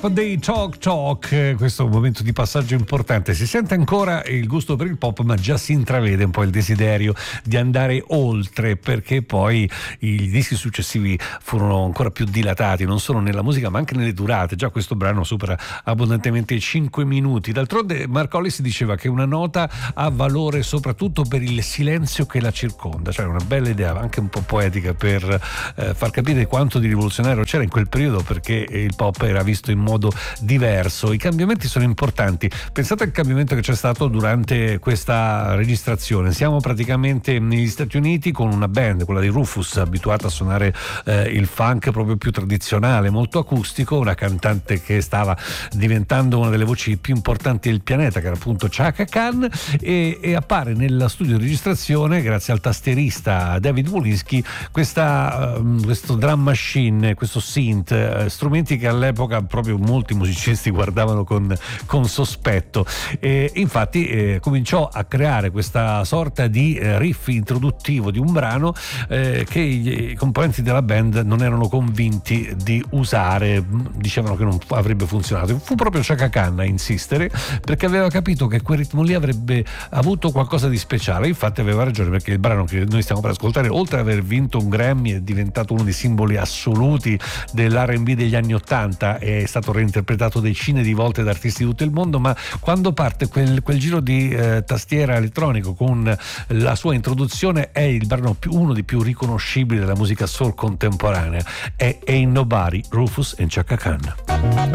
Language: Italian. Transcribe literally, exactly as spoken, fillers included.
Dei Talk Talk, questo è un momento di passaggio importante. Si sente ancora il gusto per il pop, ma già si intravede un po' il desiderio di andare oltre, perché poi i dischi successivi furono ancora più dilatati, non solo nella musica ma anche nelle durate. Già questo brano supera abbondantemente i cinque minuti. D'altronde Marcollis diceva che una nota ha valore soprattutto per il silenzio che la circonda, cioè una bella idea anche un po' poetica per eh, far capire quanto di rivoluzionario c'era in quel periodo, perché il pop era visto in modo diverso. I cambiamenti sono importanti. Pensate al cambiamento che c'è stato durante questa registrazione. Siamo praticamente negli Stati Uniti con una band, quella di Rufus, abituata a suonare eh, il funk proprio più tradizionale, molto acustico, una cantante che stava diventando una delle voci più importanti del pianeta, che era appunto Chaka Khan, e, e appare nella studio di registrazione, grazie al tastierista David Wolinski, questa, uh, questo drum machine, questo synth, uh, strumenti che all'epoca proprio molti musicisti guardavano con, con sospetto, e infatti eh, cominciò a creare questa sorta di eh, riff introduttivo di un brano eh, che i, i componenti della band non erano convinti di usare, dicevano che non avrebbe funzionato. Fu proprio Chaka Khan a insistere, perché aveva capito che quel ritmo lì avrebbe avuto qualcosa di speciale. Infatti aveva ragione, perché il brano che noi stiamo per ascoltare, oltre ad aver vinto un Grammy, è diventato uno dei simboli assoluti dell'R and B degli anni Ottanta, è stato reinterpretato decine di volte da artisti di tutto il mondo. Ma quando parte quel, quel giro di eh, tastiera elettronico con la sua introduzione, è il brano più, uno dei più riconoscibili della musica soul contemporanea. È Ain't Nobody, Rufus and Chaka Khan.